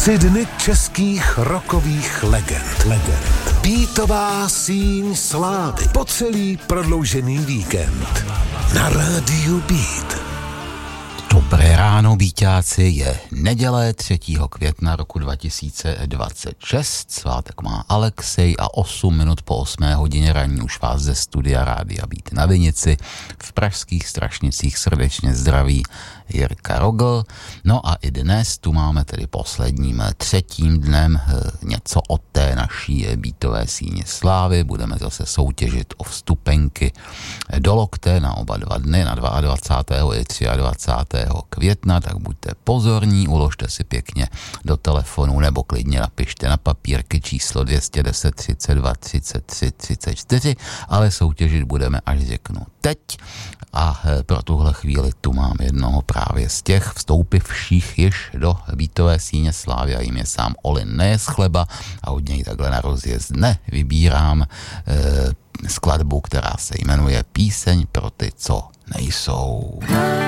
3 dny českých rockových legend. Beatová síň slávy po celý prodloužený víkend na rádiu Beat. Dobré ráno, Bíťáci, je neděle 3. května roku 2026, svátek má Alexej a 8 minut po 8 hodině ranní už vás ze studia Rádia Beat na Vinici v pražských Strašnicích srdečně zdraví Jirka Rogl. No a i dnes tu máme tedy posledním 3. dnem něco od té naší beatové síně slávy. Budeme zase soutěžit o vstupenky do Lokte na oba 2 dny, na 22. i 23. května, tak buďte pozorní, uložte si pěkně do telefonu nebo klidně napište na papírky číslo 210 32 33 34, ale soutěžit budeme, až řeknu teď. A pro tuhle chvíli tu mám jednoho právě z těch vstoupivších již do beatové síně slávy a jim je sám Olin Nejeschleba a od něj takhle na rozjezd vybírám skladbu, která se jmenuje Píseň pro ty, co nejsou.